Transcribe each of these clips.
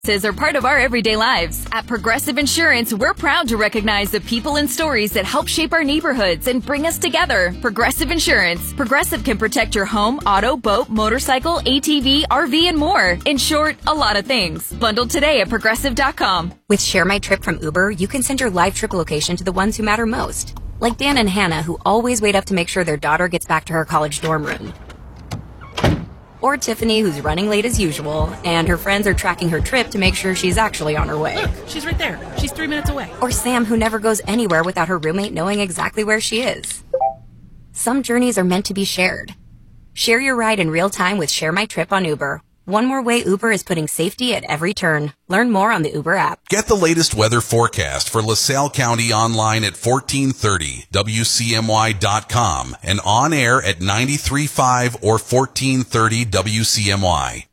Are part of our everyday lives. At Progressive Insurance, we're proud to recognize the people and stories that help shape our neighborhoods and bring us together. Progressive Insurance. Progressive can protect your home, auto, boat, motorcycle, ATV, RV, and more. In short, a lot of things. Bundled today at Progressive.com. With Share My Trip from Uber, you can send your live trip location to the ones who matter most. Like Dan and Hannah, who always wait up to make sure their daughter gets back to her college dorm room. Or Tiffany, who's running late as usual, and her friends are tracking her trip to make sure she's actually on her way. Look, she's right there. She's 3 minutes away. Or Sam, who never goes anywhere without her roommate knowing exactly where she is. Some journeys are meant to be shared. Share your ride in real time with Share My Trip on Uber. One more way Uber is putting safety at every turn. Learn more on the Uber app. Get the latest weather forecast for LaSalle County online at 1430 WCMY.com and on air at 93.5 or 1430 WCMY.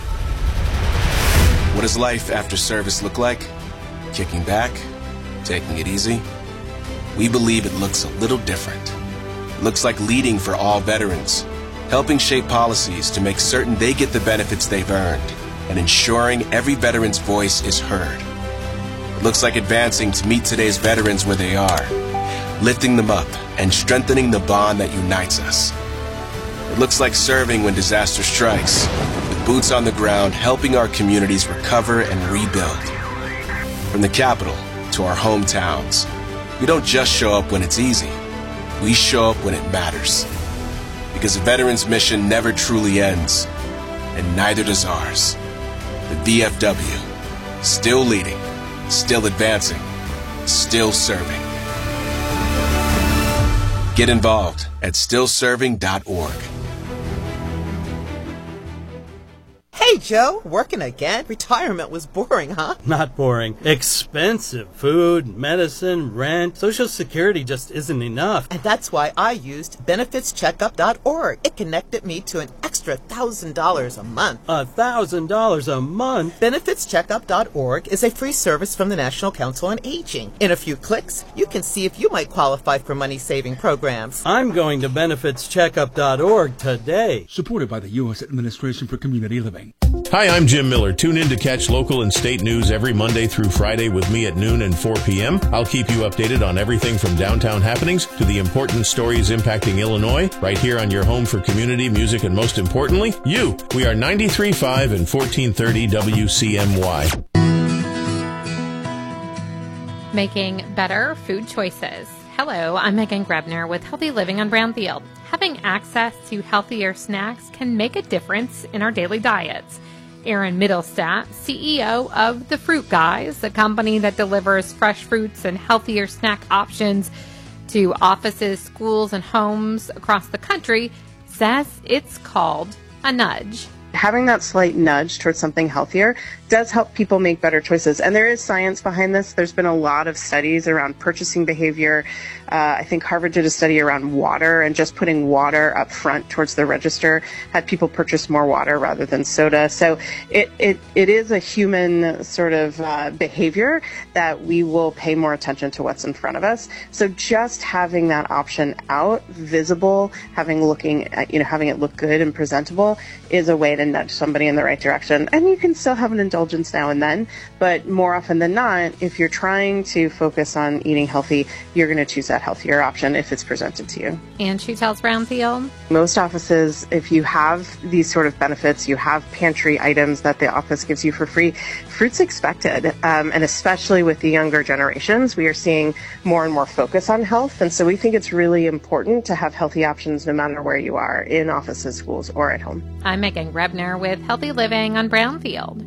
What does life after service look like? Kicking back? Taking it easy? We believe it looks a little different. It looks like leading for all veterans, helping shape policies to make certain they get the benefits they've earned, and ensuring every veteran's voice is heard. It looks like advancing to meet today's veterans where they are, lifting them up and strengthening the bond that unites us. It looks like serving when disaster strikes, with boots on the ground helping our communities recover and rebuild. From the Capitol to our hometowns, we don't just show up when it's easy. We show up when it matters. Because a veteran's mission never truly ends, and neither does ours. The VFW, still leading, still advancing, still serving. Get involved at stillserving.org. Hey, Joe, working again? Retirement was boring, huh? Not boring. Expensive. Food, medicine, rent. Social Security just isn't enough. And that's why I used benefitscheckup.org. It connected me to an extra $1,000 a month. $1,000 a month? Benefitscheckup.org is a free service from the National Council on Aging. In a few clicks, you can see if you might qualify for money-saving programs. I'm going to benefitscheckup.org today. Supported by the U.S. Administration for Community Living. Hi, I'm Jim Miller. Tune in to catch local and state news every Monday through Friday with me at noon and 4 p.m. I'll keep you updated on everything from downtown happenings to the important stories impacting Illinois, right here on your home for community, music, and most importantly, you. We are 93.5 and 1430 WCMY. Making better food choices. Hello, I'm Megan Grebner with Healthy Living on Brownfield. Having access to healthier snacks can make a difference in our daily diets. Aaron Middlestat, CEO of The Fruit Guys, a company that delivers fresh fruits and healthier snack options to offices, schools, and homes across the country, says it's called a nudge. Having that slight nudge towards something healthier does help people make better choices. And there is science behind this. There's been a lot of studies around purchasing behavior. I think Harvard did a study around water, and just putting water up front towards the register had people purchase more water rather than soda. So it is a human sort of behavior that we will pay more attention to what's in front of us. So just having that option out, visible, having it look good and presentable is a way to nudge somebody in the right direction. And you can still have an indulgence now and then, but more often than not, if you're trying to focus on eating healthy, you're going to choose that healthier option if it's presented to you. And she tells Brownfield, most offices, if you have these sort of benefits, you have pantry items that the office gives you for free, fruit's expected. And especially with the younger generations, we are seeing more and more focus on health. And so we think it's really important to have healthy options no matter where you are, in offices, schools, or at home. I'm Megan Grebner with Healthy Living on Brownfield.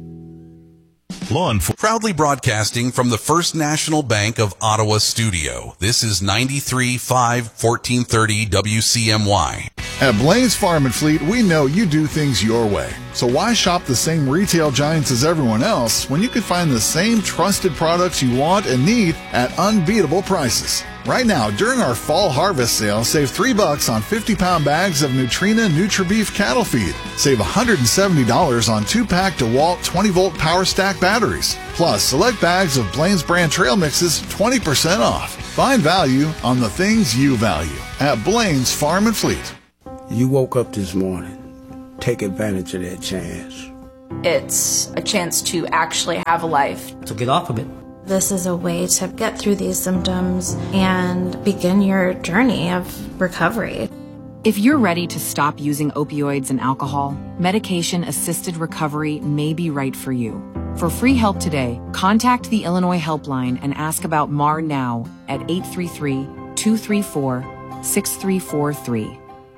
Proudly broadcasting from the First National Bank of Ottawa studio. This is 93.5 1430 WCMY. At Blaine's Farm and Fleet, we know you do things your way. So why shop the same retail giants as everyone else when you can find the same trusted products you want and need at unbeatable prices? Right now, during our fall harvest sale, save $3 on 50-pound bags of Nutrena NutriBeef cattle feed. Save $170 on 2-pack DeWalt 20-volt Power Stack batteries. Plus, select bags of Blaine's brand trail mixes 20% off. Find value on the things you value at Blaine's Farm and Fleet. You woke up this morning. Take advantage of that chance. It's a chance to actually have a life. To get off of it. This is a way to get through these symptoms and begin your journey of recovery. If you're ready to stop using opioids and alcohol, medication-assisted recovery may be right for you. For free help today, contact the Illinois Helpline and ask about MAR now at 833-234-6343.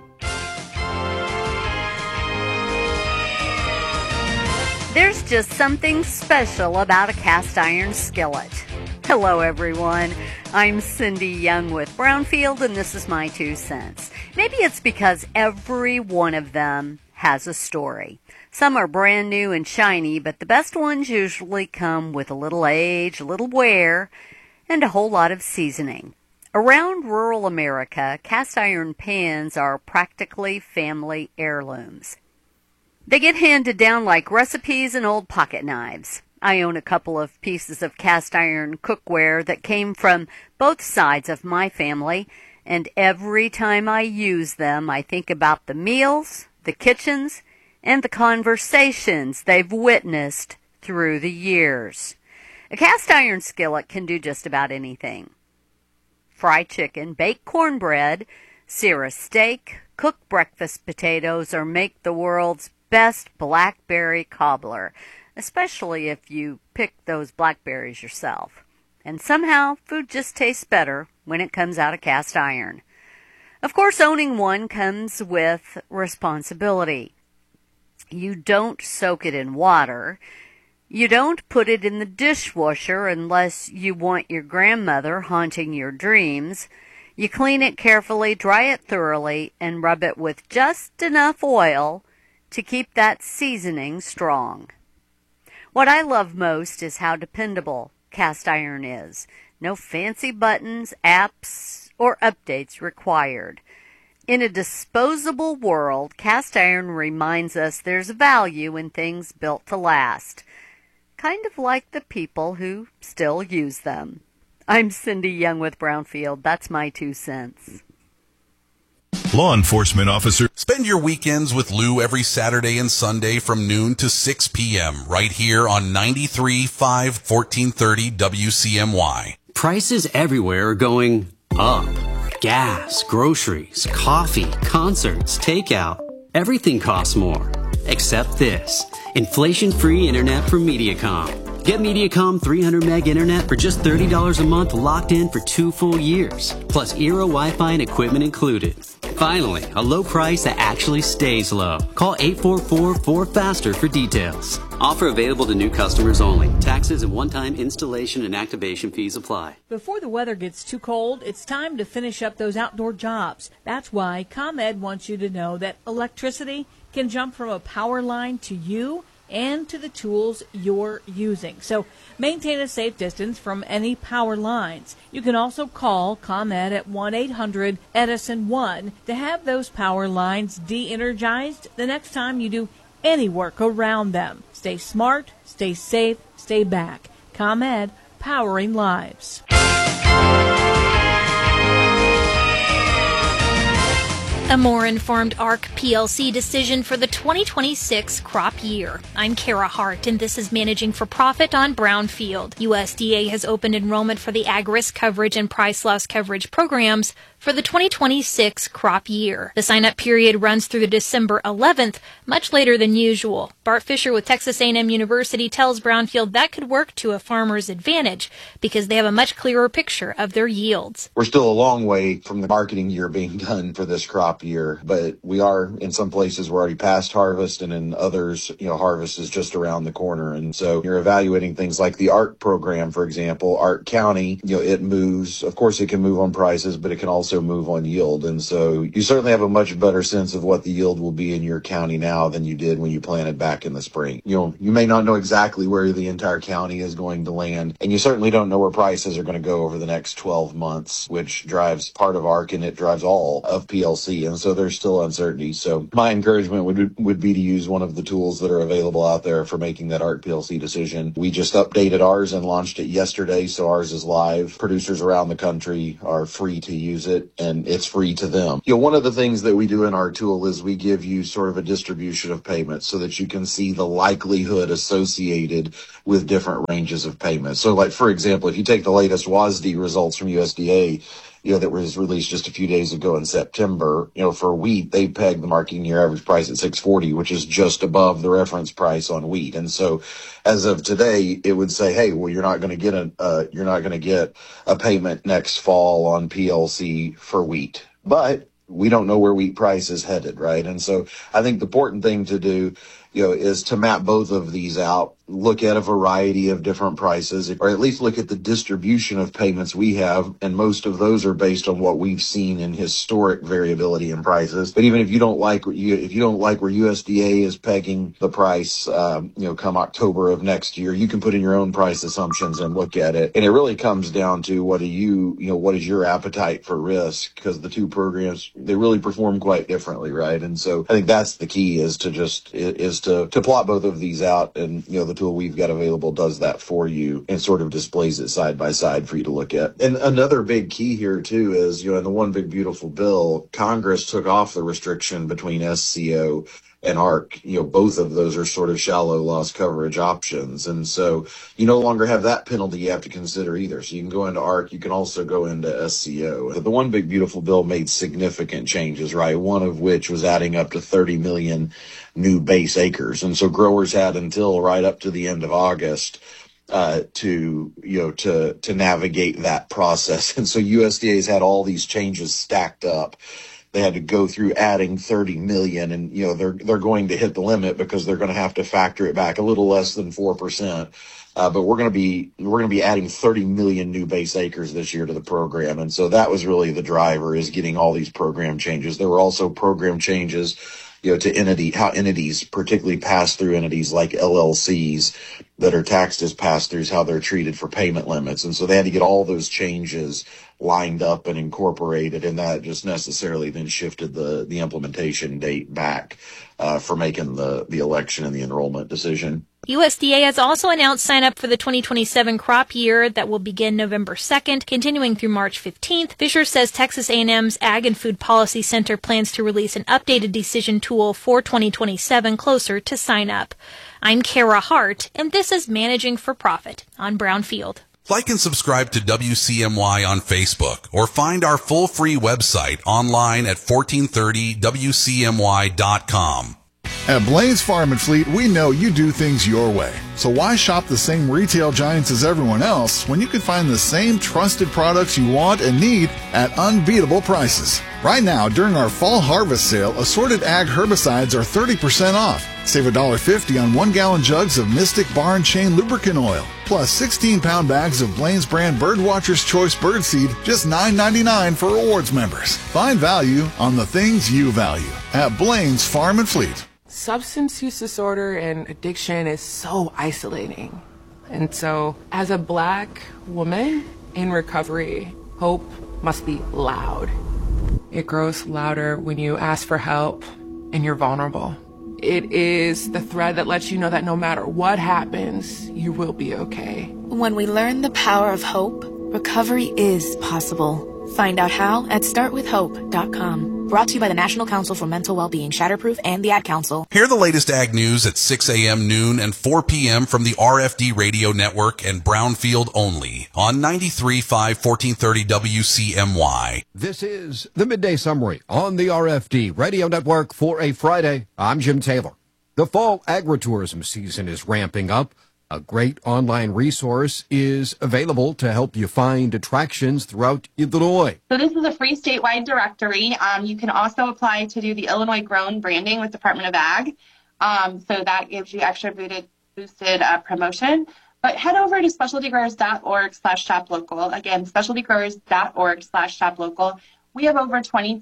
There's just something special about a cast iron skillet. Hello, everyone. I'm Cindy Young with Brownfield, and this is my 2 cents. Maybe it's because every one of them has a story. Some are brand new and shiny, but the best ones usually come with a little age, a little wear, and a whole lot of seasoning. Around rural America, cast iron pans are practically family heirlooms. They get handed down like recipes and old pocket knives. I own a couple of pieces of cast iron cookware that came from both sides of my family, and every time I use them, I think about the meals, the kitchens, and the conversations they've witnessed through the years. A cast iron skillet can do just about anything. Fry chicken, bake cornbread, sear a steak, cook breakfast potatoes, or make the world's best blackberry cobbler, especially if you pick those blackberries yourself. And somehow, food just tastes better when it comes out of cast iron. Of course, owning one comes with responsibility. You don't soak it in water. You don't put it in the dishwasher unless you want your grandmother haunting your dreams. You clean it carefully, dry it thoroughly, and rub it with just enough oil to keep that seasoning strong. What I love most is how dependable cast iron is. No fancy buttons, apps, or updates required. In a disposable world, cast iron reminds us there's value in things built to last. Kind of like the people who still use them. I'm Cindy Young with Brownfield. That's my 2 cents. Law enforcement officer. Spend your weekends with Lou every Saturday and Sunday from noon to 6 p.m. right here on 93.5 1430 WCMY. Prices everywhere are going up. Gas, groceries, coffee, concerts, takeout. Everything costs more. Except this. Inflation-free internet from Mediacom. Get Mediacom 300 meg internet for just $30 a month, locked in for 2 full years. Plus Eero Wi-Fi and equipment included. Finally, a low price that actually stays low. Call 844-4FASTER for details. Offer available to new customers only. Taxes and one-time installation and activation fees apply. Before the weather gets too cold, it's time to finish up those outdoor jobs. That's why ComEd wants you to know that electricity can jump from a power line to you and to the tools you're using. So maintain a safe distance from any power lines. You can also call ComEd at 1-800-EDISON-1 to have those power lines de-energized the next time you do any work around them. Stay smart, stay safe, stay back. ComEd, powering lives. A more informed ARC PLC decision for the 2026 crop year. I'm Kara Hart, and this is Managing for Profit on Brownfield. USDA has opened enrollment for the Ag-Risk Coverage and Price Loss Coverage programs for the 2026 crop year. The sign-up period runs through December 11th, much later than usual. Bart Fisher with Texas A&M University tells Brownfield that could work to a farmer's advantage because they have a much clearer picture of their yields. We're still a long way from the marketing year being done for this crop year, but we are, in some places, we're already past harvest, and in others, harvest is just around the corner. And so you're evaluating things like the ARC program, for example. ARC County, it moves. Of course, it can move on prices, but it can also move on yield. And so you certainly have a much better sense of what the yield will be in your county now than you did when you planted back in the spring. You may not know exactly where the entire county is going to land, and you certainly don't know where prices are going to go over the next 12 months, which drives part of ARC and it drives all of PLC. And so there's still uncertainty. So my encouragement would be to use one of the tools that are available out there for making that ARC PLC decision. We just updated ours and launched it yesterday, so ours is live. Producers around the country are free to use it. it and it's free to them. One of the things that we do in our tool is we give you sort of a distribution of payments so that you can see the likelihood associated with different ranges of payments. So like, for example, if you take the latest WASD results from USDA, that was released just a few days ago in September, for wheat, they pegged the marketing year average price at $6.40, which is just above the reference price on wheat. And so as of today, it would say, hey, well, you're not going to get a payment next fall on PLC for wheat. But we don't know where wheat price is headed, right? And so I think the important thing to do, is to map both of these out, look at a variety of different prices, or at least look at the distribution of payments we have. And most of those are based on what we've seen in historic variability in prices. But even if you don't like where USDA is pegging the price, come October of next year, you can put in your own price assumptions and look at it. And it really comes down to what is your appetite for risk? Because the two programs, they really perform quite differently, right? And so I think that's the key, is to plot both of these out, and the tool we've got available does that for you and sort of displays it side by side for you to look at. And another big key here too is, in the One Big Beautiful Bill, Congress took off the restriction between SCO and ARC. Both of those are sort of shallow loss coverage options. And so you no longer have that penalty you have to consider either. So you can go into ARC, you can also go into SCO. The One Big Beautiful Bill made significant changes, right? One of which was adding up to 30 million new base acres. And so growers had until right up to the end of August to navigate that process. And so USDA's had all these changes stacked up. They had to go through adding 30 million, and they're going to hit the limit because they're going to have to factor it back a little less than 4%. But we're going to be adding 30 million new base acres this year to the program, and so that was really the driver, is getting all these program changes. There were also program changes, to how entities, particularly pass-through entities like LLCs that are taxed as pass-throughs, how they're treated for payment limits. And so they had to get all those changes lined up and incorporated, and that just necessarily then shifted the implementation date back for making the election and the enrollment decision. USDA has also announced sign up for the 2027 crop year that will begin November 2nd, continuing through March 15th. Fisher says Texas A&M's Ag and Food Policy Center plans to release an updated decision tool for 2027 closer to sign up. I'm Kara Hart, and this is Managing for Profit on Brownfield. Like and subscribe to WCMY on Facebook, or find our full free website online at 1430WCMY.com. At Blaine's Farm and Fleet, we know you do things your way. So why shop the same retail giants as everyone else when you can find the same trusted products you want and need at unbeatable prices? Right now, during our fall harvest sale, assorted ag herbicides are 30% off. Save $1.50 on 1-gallon jugs of Mystic Bar and Chain lubricant oil, plus 16-pound bags of Blaine's brand Birdwatcher's Choice Birdseed, just $9.99 for rewards members. Find value on the things you value at Blaine's Farm and Fleet. Substance use disorder and addiction is so isolating. And so, as a Black woman in recovery, hope must be loud. It grows louder when you ask for help and you're vulnerable. It is the thread that lets you know that no matter what happens, you will be okay. When we learn the power of hope, recovery is possible. Find out how at startwithhope.com. Brought to you by the National Council for Mental Wellbeing, Shatterproof, and the Ad Council. Hear the latest ag news at 6 a.m., noon, and 4 p.m. from the RFD Radio Network and Brownfield only on 93.5 1430 WCMY. This is the Midday Summary on the RFD Radio Network for a Friday. I'm Jim Taylor. The fall agritourism season is ramping up. A great online resource is available to help you find attractions throughout Illinois. So this is a free statewide directory. You can also apply to do the Illinois Grown branding with Department of Ag. So that gives you extra boosted promotion. But head over to specialtygrowers.org/shoplocal. Again, specialtygrowers.org/shoplocal. We have over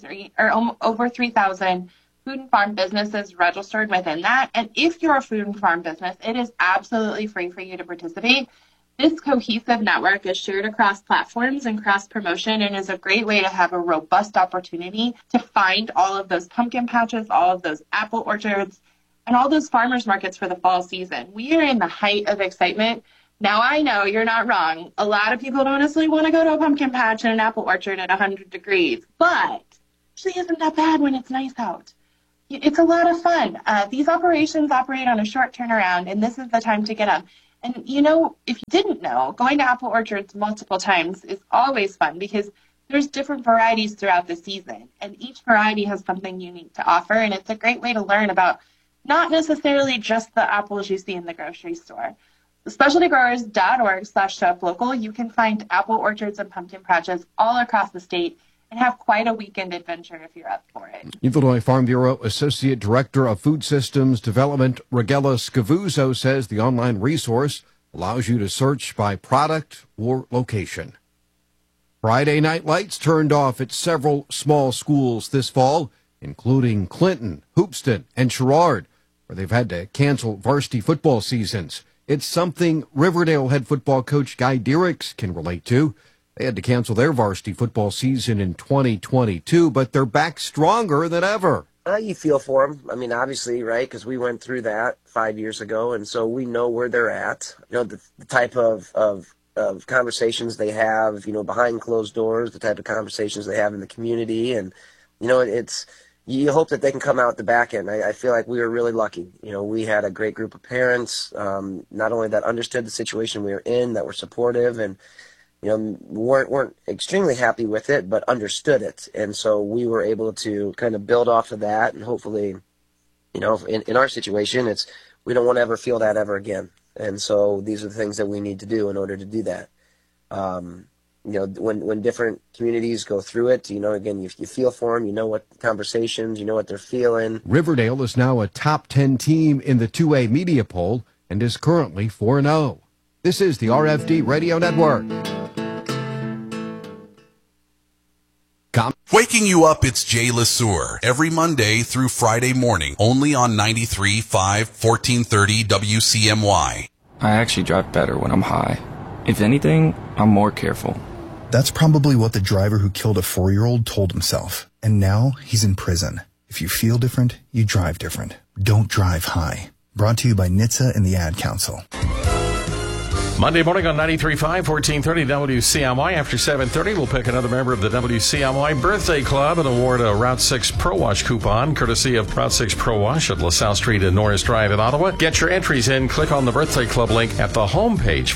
3,000 food and farm businesses registered within that. And if you're a food and farm business, it is absolutely free for you to participate. This cohesive network is shared across platforms and cross promotion, and is a great way to have a robust opportunity to find all of those pumpkin patches, all of those apple orchards, and all those farmers markets for the fall season. We are in the height of excitement Now, I know you're not wrong. A lot of people don't necessarily want to go to a pumpkin patch and an apple orchard at 100 degrees, but it actually isn't that bad when it's nice out. It's a lot of fun. These operations operate on a short turnaround, and this is the time to get them. And, you know, if you didn't know, going to apple orchards multiple times is always fun because there's different varieties throughout the season, and each variety has something unique to offer, and it's a great way to learn about not necessarily just the apples you see in the grocery store. SpecialtyGrowers.org/shoplocal, you can find apple orchards and pumpkin patches all across the state and have quite a weekend adventure if you're up for it. Illinois Farm Bureau Associate Director of Food Systems Development, Regella Scavuzzo, says the online resource allows you to search by product or location. Friday night lights turned off at several small schools this fall, including Clinton, Hoopeston, and Sherrard, where they've had to cancel varsity football seasons. It's something Riverdale head football coach Guy Diericks can relate to. They had to cancel their varsity football season in 2022, but they're back stronger than ever. You feel for them. I mean, obviously, right, because we went through that 5 years ago, and so we know where they're at. You know, the type of conversations they have, you know, behind closed doors, the type of conversations they have in the community, and, you know, it's you hope that they can come out the back end. I feel like we were really lucky. You know, we had a great group of parents, not only that understood the situation we were in, that were supportive, and you know, weren't extremely happy with it, but understood it. And so we were able to kind of build off of that, and hopefully, you know, in our situation, we don't want to ever feel that ever again. And so these are the things that we need to do in order to do that. You know, when different communities go through it, you know, again, you feel for them, you know what conversations, you know what they're feeling. Riverdale is now a top 10 team in the 2A media poll and is currently 4-0. This is the RFD Radio Network. Waking you up, it's Jay LeSueur. Every Monday through Friday morning, only on 93.5, 1430 WCMY. I actually drive better when I'm high. If anything, I'm more careful. That's probably what the driver who killed a 4-year-old told himself. And now he's in prison. If you feel different, you drive different. Don't drive high. Brought to you by NHTSA and the Ad Council. Monday morning on 93.5, 1430 WCMY. After 7:30, we'll pick another member of the WCMY Birthday Club and award a Route 6 Pro Wash coupon, courtesy of Route 6 Pro Wash at LaSalle Street and Norris Drive in Ottawa. Get your entries in. Click on the Birthday Club link at the homepage,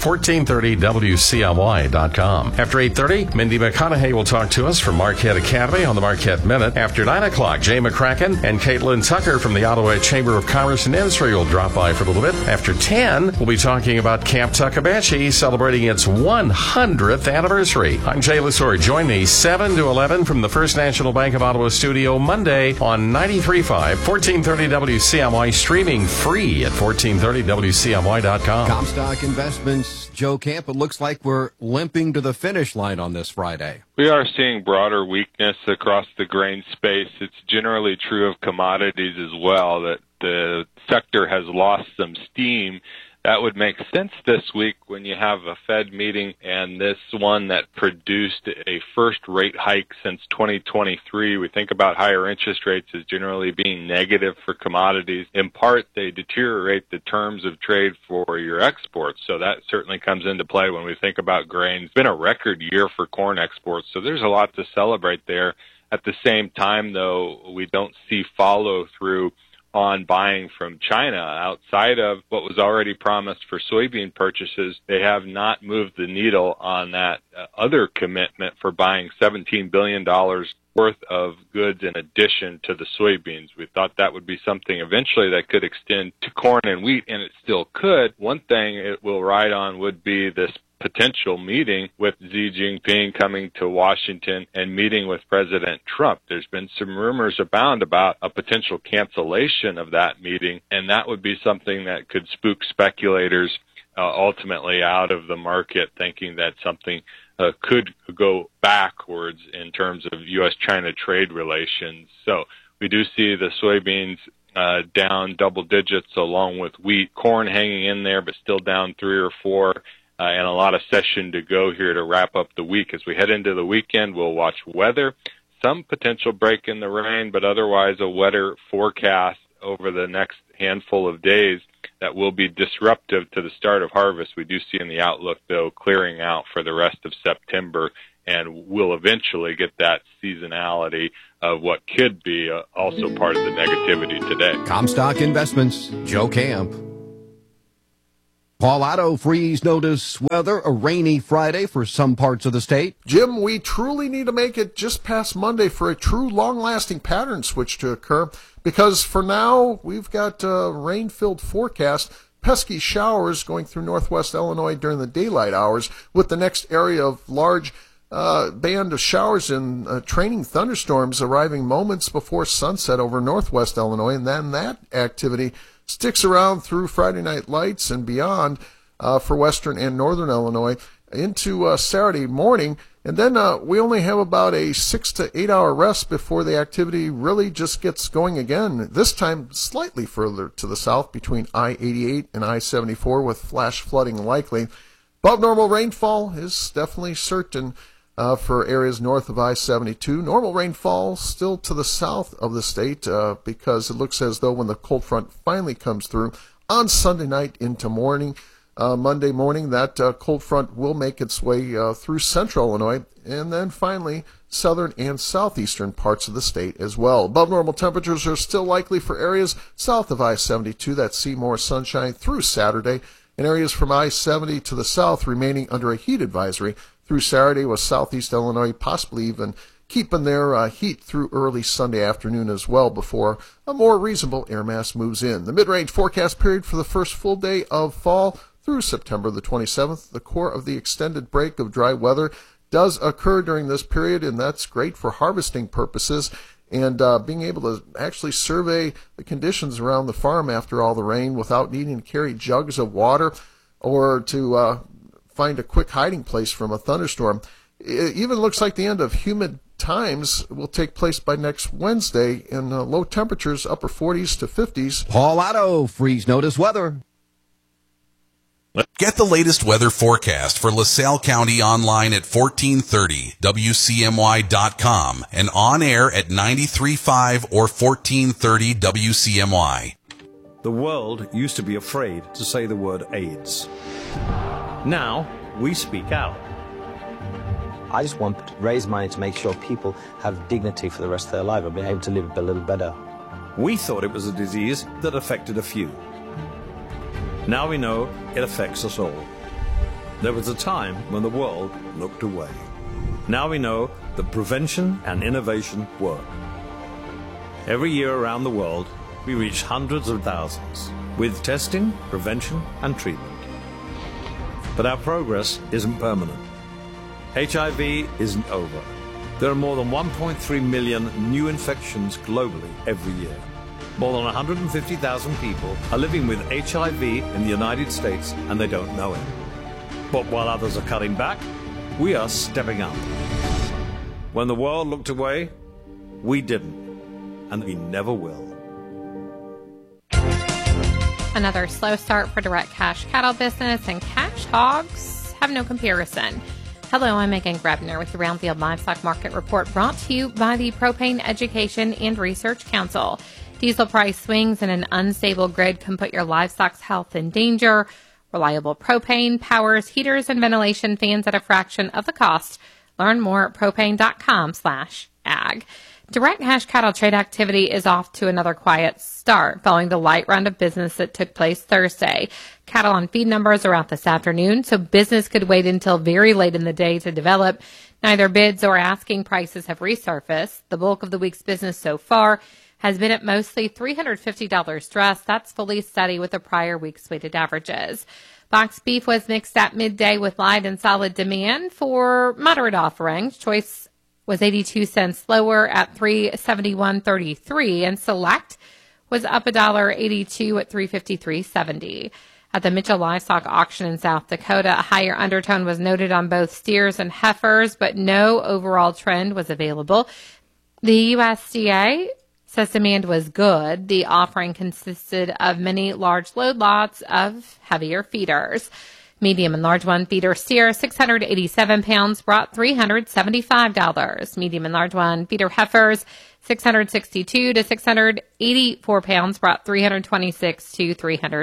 1430WCMY.com. After 8:30, Mindy McConaughey will talk to us from Marquette Academy on the Marquette Minute. After 9 o'clock, Jay McCracken and Caitlin Tucker from the Ottawa Chamber of Commerce and Industry will drop by for a little bit. After 10, we'll be talking about Camp Tuckabashie, celebrating its 100th anniversary. I'm Jay LeSueur. Join me 7 to 11 from the First National Bank of Ottawa studio Monday on 93.5, 1430 WCMY, streaming free at 1430WCMY.com. Comstock Investments, Joe Camp, it looks like we're limping to the finish line on this Friday. We are seeing broader weakness across the grain space. It's generally true of commodities as well, that the sector has lost some steam. That would make sense this week when you have a Fed meeting and this one that produced a first rate hike since 2023. We think about higher interest rates as generally being negative for commodities. In part, they deteriorate the terms of trade for your exports, so that certainly comes into play when we think about grain. It's been a record year for corn exports, so there's a lot to celebrate there. At the same time, though, we don't see follow-through on buying from China. Outside of what was already promised for soybean purchases, they have not moved the needle on that other commitment for buying $17 billion worth of goods in addition to the soybeans. We thought that would be something eventually that could extend to corn and wheat, and it still could. One thing it will ride on would be this potential meeting with Xi Jinping coming to Washington and meeting with President Trump. There's been some rumors abound about a potential cancellation of that meeting, and that would be something that could spook speculators ultimately out of the market, thinking that something could go backwards in terms of U.S.-China trade relations. So we do see the soybeans down double digits along with wheat, corn hanging in there but still down 3 or 4. And a lot of session to go here to wrap up the week. As we head into the weekend, we'll watch weather, some potential break in the rain, but otherwise a wetter forecast over the next handful of days. that will be disruptive to the start of harvest. We do see in the outlook, though, clearing out for the rest of September, and we'll eventually get that seasonality of what could be also part of the negativity today. Comstock Investments, Joe Camp. Paul Otto, freeze notice weather, a rainy Friday for some parts of the state. Jim, we truly need to make it just past Monday for a true long-lasting pattern switch to occur, because for now we've got a rain-filled forecast, pesky showers going through northwest Illinois during the daylight hours, with the next area of large band of showers and training thunderstorms arriving moments before sunset over northwest Illinois, and then that activity sticks around through Friday Night Lights and beyond for western and northern Illinois into Saturday morning. And then we only have about a 6 to 8 hour rest before the activity really just gets going again, this time slightly further to the south between I-88 and I-74 with flash flooding likely. Above normal rainfall is definitely certain for areas north of I-72. Normal rainfall still to the south of the state because it looks as though when the cold front finally comes through on Sunday night into morning, Monday morning, that cold front will make its way through central Illinois and then finally southern and southeastern parts of the state as well. Above normal temperatures are still likely for areas south of I-72 that see more sunshine through Saturday, and areas from I-70 to the south remaining under a heat advisory through Saturday, with southeast Illinois possibly even keeping their heat through early Sunday afternoon as well before a more reasonable air mass moves in. The mid-range forecast period for the first full day of fall through September the 27th. The core of the extended break of dry weather does occur during this period, and that's great for harvesting purposes and being able to actually survey the conditions around the farm after all the rain without needing to carry jugs of water or to find a quick hiding place from a thunderstorm. It even looks like the end of humid times will take place by next Wednesday in low temperatures, upper 40s to 50s. Paul Otto, freeze notice weather. Get the latest weather forecast for LaSalle County online at 1430 WCMY.com and on air at 93.5 or 1430 WCMY. The world used to be afraid to say the word AIDS. Now, we speak out. I just want to raise money to make sure people have dignity for the rest of their life and be able to live a little better. We thought it was a disease that affected a few. Now we know it affects us all. There was a time when the world looked away. Now we know that prevention and innovation work. Every year around the world, we reach hundreds of thousands with testing, prevention, and treatment. But our progress isn't permanent. HIV isn't over. There are more than 1.3 million new infections globally every year. More than 150,000 people are living with HIV in the United States and they don't know it. But while others are cutting back, we are stepping up. When the world looked away, we didn't, and we never will. Another slow start for direct cash cattle business, and cash hogs have no comparison. Hello, I'm Megan Grebner with the Brownfield Livestock Market Report, brought to you by the Propane Education and Research Council. Diesel price swings and an unstable grid can put your livestock's health in danger. Reliable propane powers heaters and ventilation fans at a fraction of the cost. Learn more at propane.com/ag. Direct cash cattle trade activity is off to another quiet start following the light round of business that took place Thursday. Cattle on feed numbers are out this afternoon, so business could wait until very late in the day to develop. Neither bids or asking prices have resurfaced. The bulk of the week's business so far has been at mostly $350 stress. That's fully steady with the prior week's weighted averages. Boxed beef was mixed at midday with light and solid demand for moderate offerings. Choice was 82 cents lower at $371.33, and select was up $1.82 at $353.70. At the Mitchell Livestock Auction in South Dakota, a higher undertone was noted on both steers and heifers, but no overall trend was available. The USDA says demand was good. The offering consisted of many large load lots of heavier feeders. Medium and large one feeder steer, 687 pounds, brought $375. Medium and large one feeder heifers, 662 to 684 pounds, brought $326 to $300.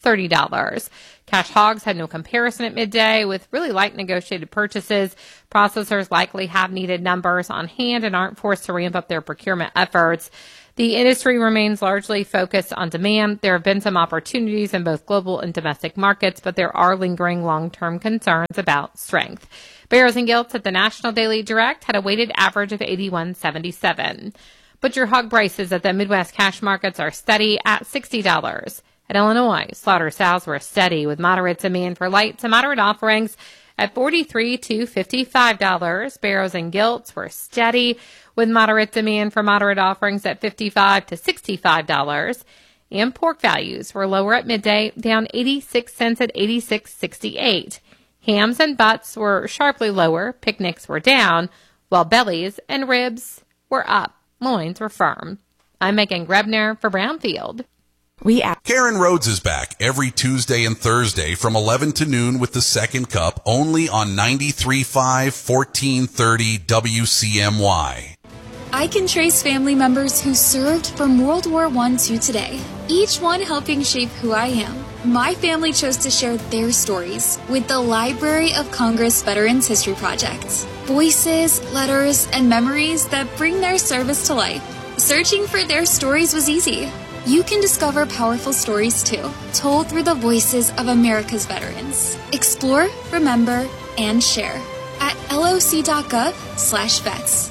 $30. Cash hogs had no comparison at midday with really light negotiated purchases. Processors likely have needed numbers on hand and aren't forced to ramp up their procurement efforts. The industry remains largely focused on demand. There have been some opportunities in both global and domestic markets, but there are lingering long-term concerns about strength. Barrows and Gilts at the National Daily Direct had a weighted average of 81.77. Butcher hog prices at the Midwest cash markets are steady at $60. At Illinois, slaughter sows were steady with moderate demand for light to moderate offerings at $43 to $55. Barrows and Gilts were steady with moderate demand for moderate offerings at $55 to $65. And pork values were lower at midday, down 86 cents at $86.68. Hams and butts were sharply lower. Picnics were down, while bellies and ribs were up. Loins were firm. I'm Megan Grebner for Brownfield. Karen Rhodes is back every Tuesday and Thursday from 11 to noon with the second cup, only on 93.5 1430 WCMY. I can trace family members who served from World War I to today, each one helping shape who I am. My family chose to share their stories with the Library of Congress Veterans History Project. Voices, letters, and memories that bring their service to life. Searching for their stories was easy. You can discover powerful stories too, told through the voices of America's veterans. Explore, remember, and share at loc.gov/vets.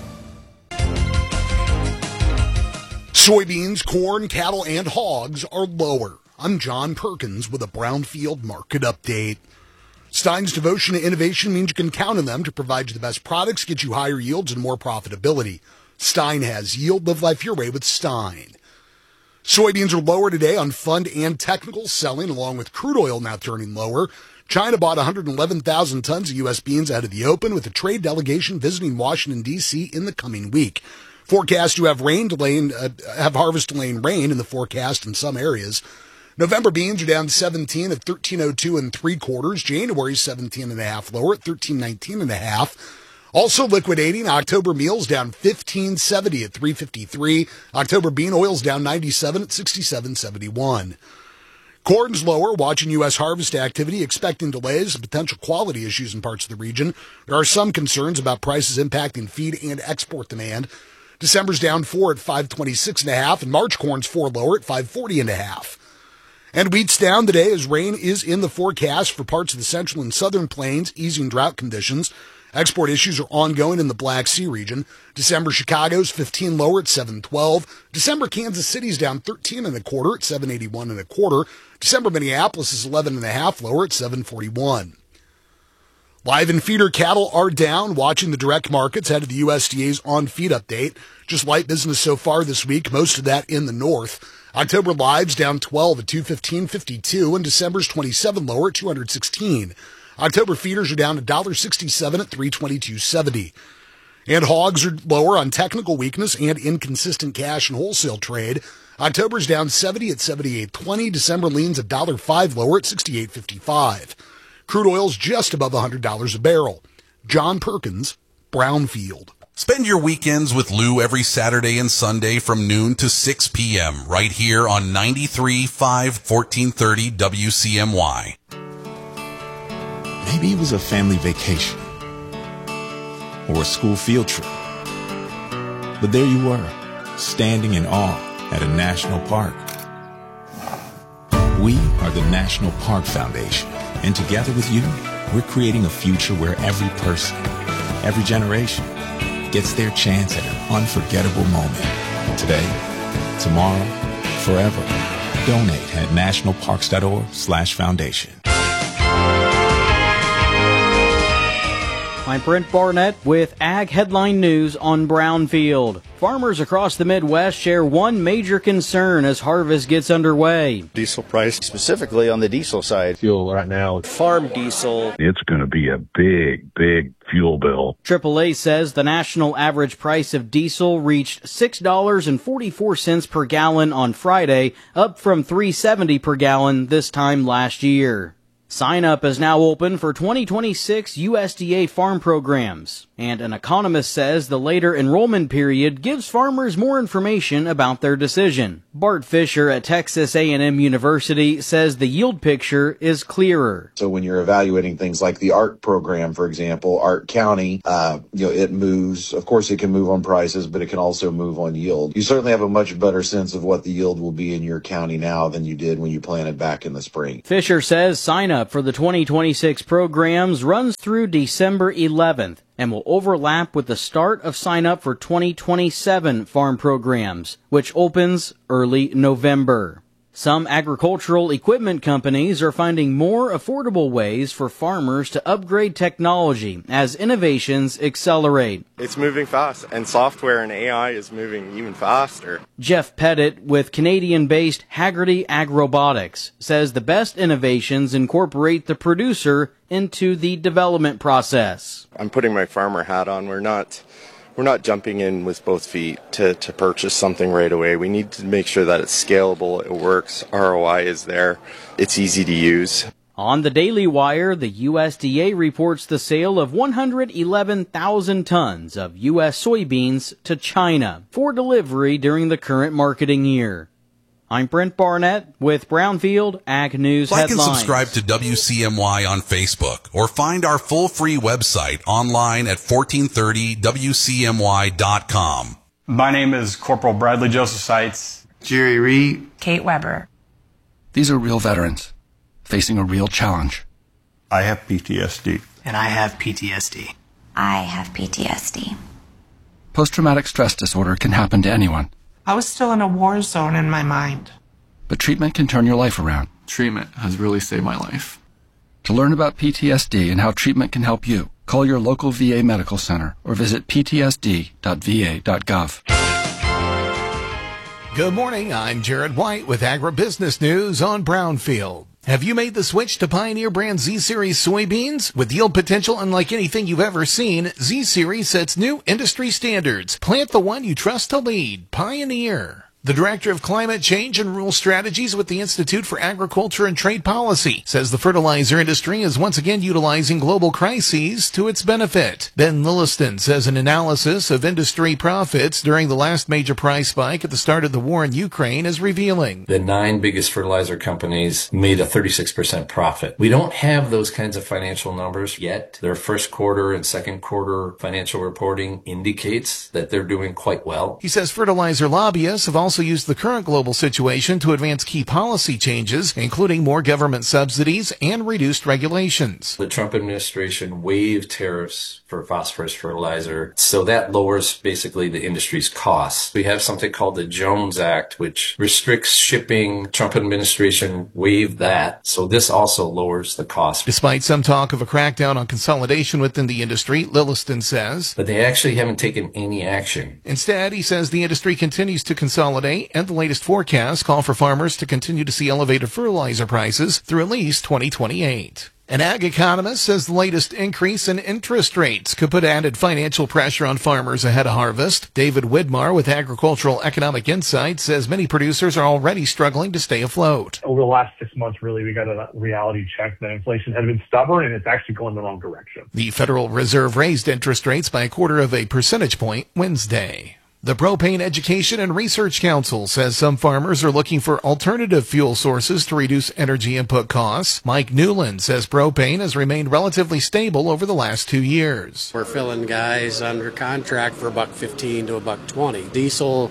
Soybeans, corn, cattle, and hogs are lower. I'm John Perkins with a Brownfield Market Update. Stein's devotion to innovation means you can count on them to provide you the best products, get you higher yields and more profitability. Stein has yield. Live life your way with Stein. Soybeans are lower today on fund and technical selling, along with crude oil now turning lower. China bought 111,000 tons of U.S. beans out of the open, with a trade delegation visiting Washington, D.C. in the coming week. Forecast to have harvest delaying rain in the forecast in some areas. November beans are down 17 at 13.02 3/4. January 17.5 lower at 13.19.5. Also liquidating, October meals down 15.70 at 3.53. October bean oils down 97 at 67.71. Corn's lower, watching U.S. harvest activity, expecting delays and potential quality issues in parts of the region. There are some concerns about prices impacting feed and export demand. December's down 4 at 5.26.5, and March corn's 4 lower at 5.40.5. And wheat's down today as rain is in the forecast for parts of the central and southern plains, easing drought conditions. Export issues are ongoing in the Black Sea region. December Chicago's 15 lower at 7.12. December Kansas City's down 13.25 at 7.81.25. December Minneapolis is 11.5 lower at 7.41. Live and feeder cattle are down, watching the direct markets ahead of the USDA's on-feed update. Just light business so far this week, most of that in the north. October lives down 12 at 215.52, and December's 27 lower at 216. October feeders are down $1.67 at 322.70. And hogs are lower on technical weakness and inconsistent cash and wholesale trade. October's down 70 at 78.20. December leans $1.05 lower at 68.55. Crude oil's just above $100 a barrel. John Perkins, Brownfield. Spend your weekends with Lou every Saturday and Sunday from noon to 6 p.m. right here on 93.5 1430 WCMY. Maybe it was a family vacation or a school field trip. But there you were, standing in awe at a national park. We are the National Park Foundation, and together with you, we're creating a future where every person, every generation, gets their chance at an unforgettable moment. Today, tomorrow, forever. Donate at nationalparks.org/foundation. I'm Brent Barnett with Ag Headline News on Brownfield. Farmers across the Midwest share one major concern as harvest gets underway. Diesel price, specifically on the diesel side. Fuel right now, farm diesel. It's going to be a big fuel bill. AAA says the national average price of diesel reached $6.44 per gallon on Friday, up from $3.70 per gallon this time last year. Sign up is now open for 2026 USDA farm programs, and an economist says the later enrollment period gives farmers more information about their decision. Bart Fisher at Texas A&M University says the yield picture is clearer. So when you're evaluating things like the ARC program, for example, ARC County, it moves. Of course, it can move on prices, but it can also move on yield. You certainly have a much better sense of what the yield will be in your county now than you did when you planted back in the spring. Fisher says sign up for the 2026 programs runs through December 11th and will overlap with the start of sign up for 2027 farm programs, which opens early November. Some agricultural equipment companies are finding more affordable ways for farmers to upgrade technology as innovations accelerate. It's moving fast, and software and AI is moving even faster. Jeff Pettit with Canadian-based Hagerty Agrobotics says the best innovations incorporate the producer into the development process. I'm putting my farmer hat on. We're not jumping in with both feet to purchase something right away. We need to make sure that it's scalable, it works, ROI is there, it's easy to use. On the Daily Wire, the USDA reports the sale of 111,000 tons of U.S. soybeans to China for delivery during the current marketing year. I'm Brent Barnett with Brownfield Ag News Like Headlines. and subscribe to WCMY on Facebook or find our full free website online at 1430WCMY.com. My name is Corporal Bradley Joseph Seitz. Jerry Reed. Kate Weber. These are real veterans facing a real challenge. I have PTSD. And I have PTSD. I have PTSD. Post-traumatic stress disorder can happen to anyone. I was still in a war zone in my mind. But treatment can turn your life around. Treatment has really saved my life. To learn about PTSD and how treatment can help you, call your local VA medical center or visit ptsd.va.gov. Good morning, I'm Jared White with Agribusiness News on Brownfield. Have you made the switch to Pioneer brand Z-Series soybeans? With yield potential unlike anything you've ever seen, Z-Series sets new industry standards. Plant the one you trust to lead. Pioneer. The Director of Climate Change and Rural Strategies with the Institute for Agriculture and Trade Policy says the fertilizer industry is once again utilizing global crises to its benefit. Ben Lilliston says an analysis of industry profits during the last major price spike at the start of the war in Ukraine is revealing. The 9 biggest fertilizer companies made a 36% profit. We don't have those kinds of financial numbers yet. Their first quarter and second quarter financial reporting indicates that they're doing quite well. He says fertilizer lobbyists have also used the current global situation to advance key policy changes, including more government subsidies and reduced regulations. The Trump administration waived tariffs for phosphorus fertilizer, so that lowers basically the industry's costs. We have something called the Jones Act, which restricts shipping. Trump administration waived that, so this also lowers the cost. Despite some talk of a crackdown on consolidation within the industry, Lilliston says, but they actually haven't taken any action. Instead, he says the industry continues to consolidate, and the latest forecasts call for farmers to continue to see elevated fertilizer prices through at least 2028. An ag economist says the latest increase in interest rates could put added financial pressure on farmers ahead of harvest. David Widmar with Agricultural Economic Insight says many producers are already struggling to stay afloat. Over the last 6 months, really, we got a reality check that inflation had been stubborn and it's actually going the wrong direction. The Federal Reserve raised interest rates by 0.25 percentage point Wednesday. The Propane Education and Research Council says some farmers are looking for alternative fuel sources to reduce energy input costs. Mike Newland says propane has remained relatively stable over the last 2 years. We're filling guys under contract for $1.15 to $1.20. Diesel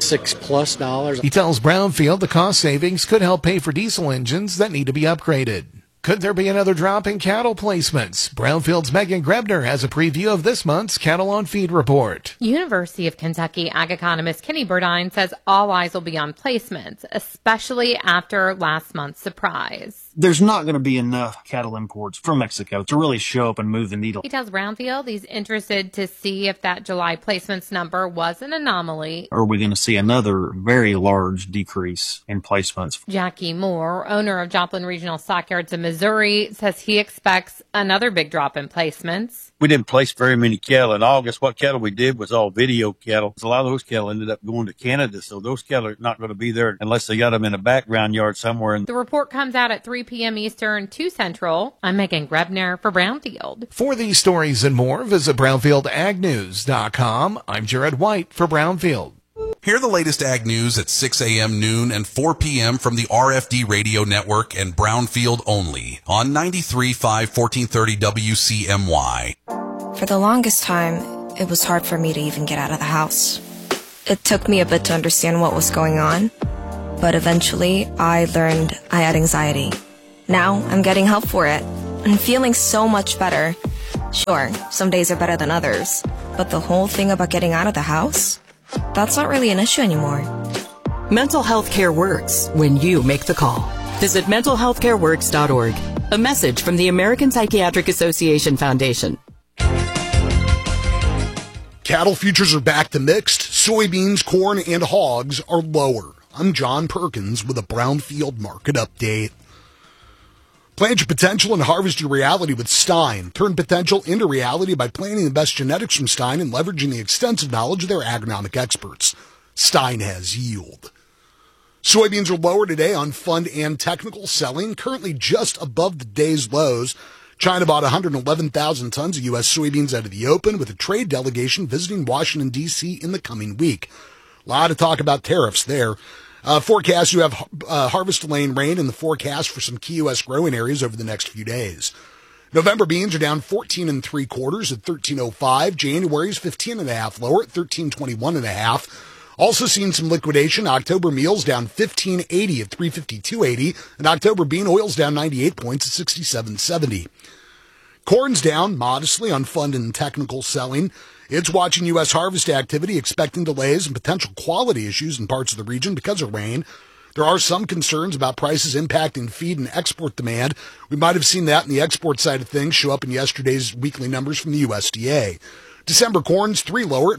$6+. He tells Brownfield the cost savings could help pay for diesel engines that need to be upgraded. Could there be another drop in cattle placements? Brownfield's Megan Grebner has a preview of this month's Cattle on Feed report. University of Kentucky ag economist Kenny Burdine says all eyes will be on placements, especially after last month's surprise. There's not going to be enough cattle imports from Mexico to really show up and move the needle. He tells Brownfield he's interested to see if that July placements number was an anomaly. Or are we going to see another very large decrease in placements? Jackie Moore, owner of Joplin Regional Stockyards in Missouri, says he expects another big drop in placements. We didn't place very many cattle in August. What cattle we did was all video cattle. A lot of those cattle ended up going to Canada, so those cattle are not going to be there unless they got them in a background yard somewhere. The report comes out at 3 p.m. Eastern, 2 Central. I'm Megan Grebner for Brownfield. For these stories and more, visit BrownfieldAgNews.com. I'm Jared White for Brownfield. Hear the latest ag news at 6 a.m., noon, and 4 p.m. from the RFD Radio Network and Brownfield only on 93.5 1430 WCMY. For the longest time, it was hard for me to even get out of the house. It took me a bit to understand what was going on, but eventually I learned I had anxiety. Now I'm getting help for it and feeling so much better. Sure, some days are better than others, but the whole thing about getting out of the house? That's not really an issue anymore. Mental health care works when you make the call. Visit mentalhealthcareworks.org. A message from the American Psychiatric Association Foundation. Cattle futures are back to mixed. Soybeans, corn, and hogs are lower. I'm John Perkins with a Brownfield market update. Plant your potential and harvest your reality with Stein. Turn potential into reality by planting the best genetics from Stein and leveraging the extensive knowledge of their agronomic experts. Stein has yield. Soybeans are lower today on fund and technical selling, currently just above the day's lows. China bought 111,000 tons of U.S. soybeans out of the open, with a trade delegation visiting Washington, D.C. in the coming week. A lot of talk about tariffs there. Forecast, you have harvest lane rain in the forecast for some key U.S. growing areas over the next few days. November beans are down 14 3/4 at 13.05. January's 15.5 lower at 13.21.5. Also seen some liquidation. October meals down 15.80 at 352.80, and October bean oil's down 98 points at 67.70. Corn's down modestly on fund and technical selling. It's watching U.S. harvest activity, expecting delays and potential quality issues in parts of the region because of rain. There are some concerns about prices impacting feed and export demand. We might have seen that in the export side of things show up in yesterday's weekly numbers from the USDA. December corn's 3 lower at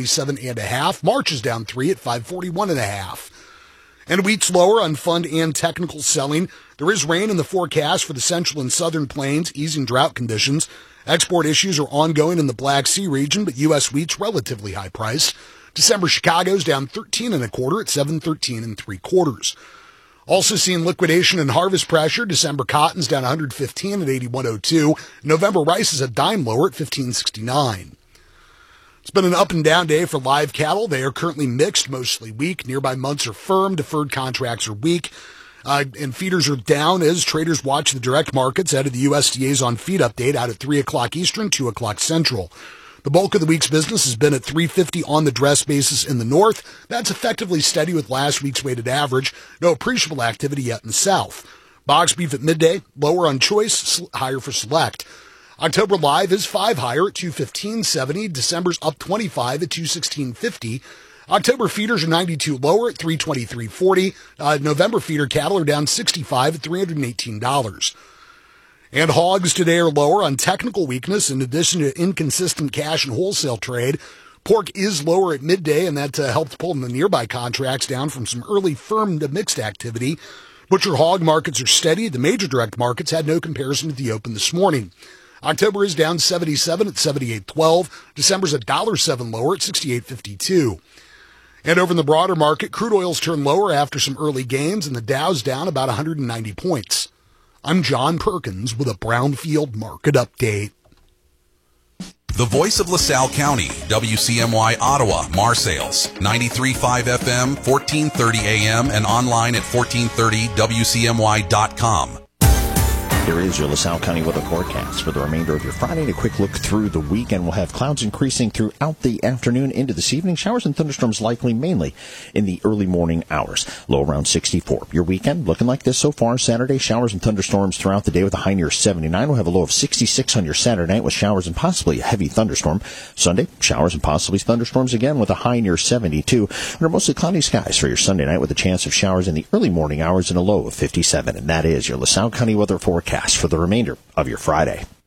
527.5. March is down 3 at 541.5. And wheat's lower on fund and technical selling. There is rain in the forecast for the central and southern plains, easing drought conditions. Export issues are ongoing in the Black Sea region, but U.S. wheat's relatively high priced. December Chicago's down 13 1/4 at 713 3/4. Also seeing liquidation and harvest pressure. December cotton's down 115 at 81.02. November rice is a dime lower at 15.69. It's been an up and down day for live cattle. They are currently mixed, mostly weak. Nearby months are firm. Deferred contracts are weak. And feeders are down as traders watch the direct markets out of the USDA's on feed update out at 3 o'clock Eastern, 2 o'clock Central. The bulk of the week's business has been at 350 on the dress basis in the north. That's effectively steady with last week's weighted average. No appreciable activity yet in the south. Box beef at midday, lower on choice, higher for select. October live is 5 higher at 215.70. December's up 25 at 216.50. October feeders are 92 lower at 323.40. November feeder cattle are down 65 at $318. And hogs today are lower on technical weakness in addition to inconsistent cash and wholesale trade. Pork is lower at midday, and that helped pull the nearby contracts down from some early firm to mixed activity. Butcher hog markets are steady. The major direct markets had no comparison at the open this morning. October is down 77 at 78.12. December's $1.07 lower at 68.52. And over in the broader market, crude oil's turned lower after some early gains, and the Dow's down about 190 points. I'm John Perkins with a Brownfield market update. The voice of LaSalle County, WCMY Ottawa, Marseilles, 93.5 FM, 1430 AM, and online at 1430WCMY.com. Here is your LaSalle County weather forecast for the remainder of your Friday. And a quick look through the weekend. We'll have clouds increasing throughout the afternoon into this evening. Showers and thunderstorms likely mainly in the early morning hours. Low around 64. Your weekend looking like this so far. Saturday, showers and thunderstorms throughout the day with a high near 79. We'll have a low of 66 on your Saturday night with showers and possibly a heavy thunderstorm. Sunday, showers and possibly thunderstorms again with a high near 72. Under mostly cloudy skies for your Sunday night with a chance of showers in the early morning hours and a low of 57. And that is your LaSalle County weather forecast for the remainder of your Friday.